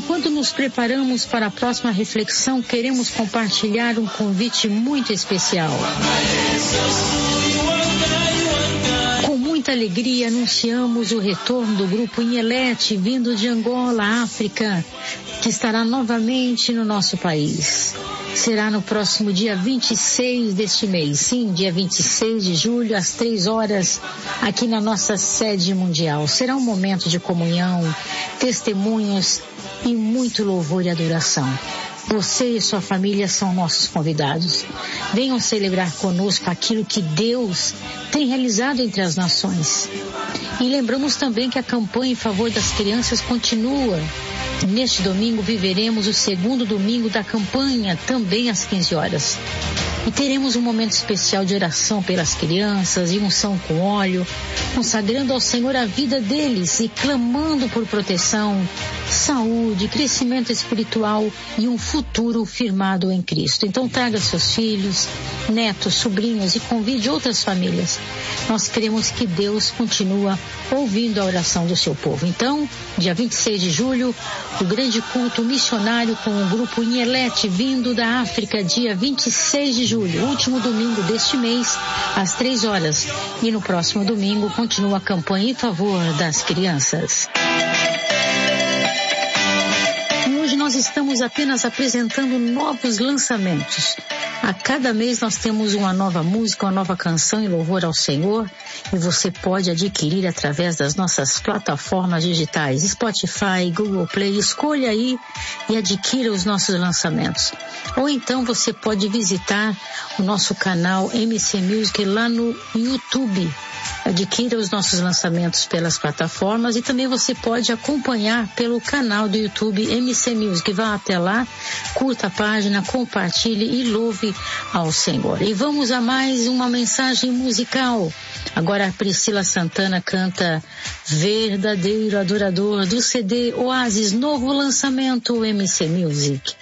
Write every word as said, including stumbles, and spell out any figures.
enquanto nos preparamos para a próxima reflexão, queremos compartilhar um convite muito especial. Com muita alegria, anunciamos o retorno do grupo Inhelete, vindo de Angola, África, que estará novamente no nosso país. Será no próximo dia vinte e seis deste mês, sim, dia vinte e seis de julho, às três horas, aqui na nossa sede mundial. Será um momento de comunhão, testemunhos e muito louvor e adoração. Você e sua família são nossos convidados. Venham celebrar conosco aquilo que Deus tem realizado entre as nações. E lembramos também que a campanha em favor das crianças continua. Neste domingo viveremos o segundo domingo da campanha, também às quinze horas. E teremos um momento especial de oração pelas crianças e unção com óleo, consagrando ao Senhor a vida deles e clamando por proteção, saúde, crescimento espiritual e um futuro firmado em Cristo. Então traga seus filhos, netos, sobrinhos e convide outras famílias. Nós queremos que Deus continue ouvindo a oração do seu povo. Então, dia vinte e seis de julho, o grande culto missionário com o grupo Inhelete vindo da África, dia vinte e seis de julho, último domingo deste mês, às três horas. E no próximo domingo continua a campanha em favor das crianças. E hoje nós estamos apenas apresentando novos lançamentos. A cada mês nós temos uma nova música, uma nova canção em louvor ao Senhor, e você pode adquirir através das nossas plataformas digitais, Spotify, Google Play. Escolha aí e adquira os nossos lançamentos. Ou então você pode visitar o nosso canal M C Music lá no YouTube. Adquira os nossos lançamentos pelas plataformas e também você pode acompanhar pelo canal do YouTube M C Music. Vá até lá, curta a página, compartilhe e louve ao Senhor. E vamos a mais uma mensagem musical. Agora a Priscila Santana canta Verdadeiro Adorador, do C D Oasis, novo lançamento M C Music.